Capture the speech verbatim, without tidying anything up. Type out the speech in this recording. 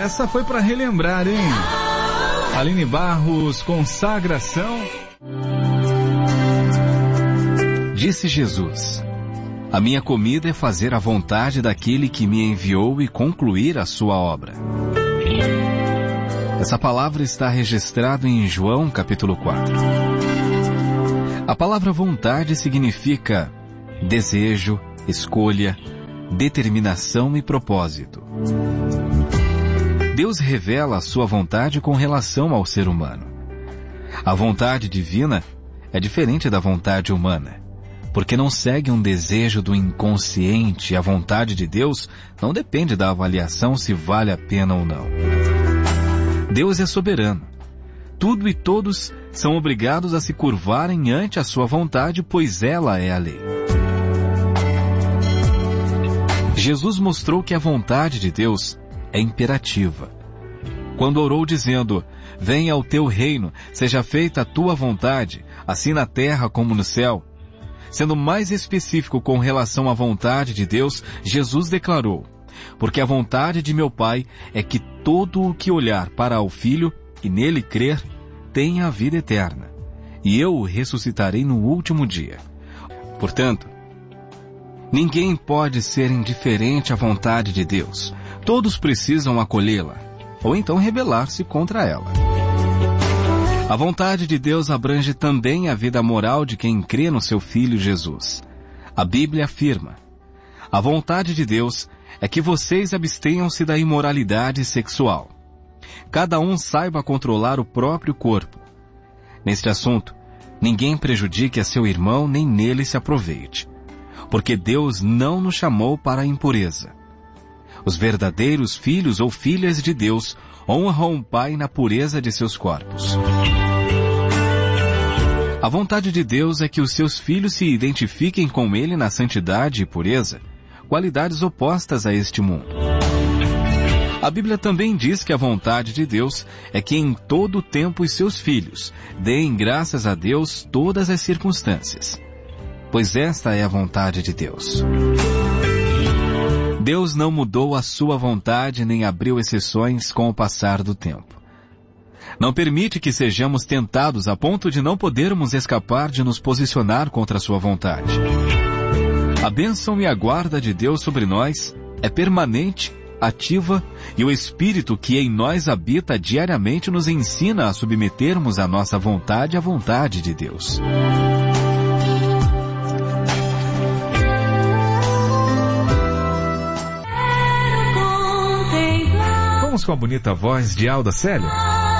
Essa foi para relembrar, hein? Aline Barros, consagração. Disse Jesus: a minha comida é fazer a vontade daquele que me enviou e concluir a sua obra. Essa palavra está registrada em João capítulo quatro. A palavra vontade significa desejo, escolha, determinação e propósito. Deus revela a sua vontade com relação ao ser humano. A vontade divina é diferente da vontade humana, porque não segue um desejo do inconsciente e a vontade de Deus não depende da avaliação se vale a pena ou não. Deus é soberano. Tudo e todos são obrigados a se curvarem ante a sua vontade, pois ela é a lei. Jesus mostrou que a vontade de Deus é imperativa. Quando orou dizendo: venha ao teu reino, seja feita a tua vontade, assim na terra como no céu. Sendo mais específico com relação à vontade de Deus, Jesus declarou: porque a vontade de meu Pai é que todo o que olhar para o Filho e nele crer, tenha a vida eterna, e eu o ressuscitarei no último dia. Portanto, ninguém pode ser indiferente à vontade de Deus. Todos precisam acolhê-la, ou então rebelar-se contra ela. A vontade de Deus abrange também a vida moral de quem crê no seu Filho Jesus. A Bíblia afirma: a vontade de Deus é que vocês abstenham-se da imoralidade sexual. Cada um saiba controlar o próprio corpo. Neste assunto, ninguém prejudique a seu irmão nem nele se aproveite, porque Deus não nos chamou para a impureza. Os verdadeiros filhos ou filhas de Deus honram o Pai na pureza de seus corpos. A vontade de Deus é que os seus filhos se identifiquem com Ele na santidade e pureza, qualidades opostas a este mundo. A Bíblia também diz que a vontade de Deus é que em todo o tempo os seus filhos deem graças a Deus todas as circunstâncias, pois esta é a vontade de Deus. Deus não mudou a sua vontade nem abriu exceções com o passar do tempo. Não permite que sejamos tentados a ponto de não podermos escapar de nos posicionar contra a sua vontade. A bênção e a guarda de Deus sobre nós é permanente, ativa, e o Espírito que em nós habita diariamente nos ensina a submetermos a nossa vontade à vontade de Deus. Vamos com a bonita voz de Alda Célia?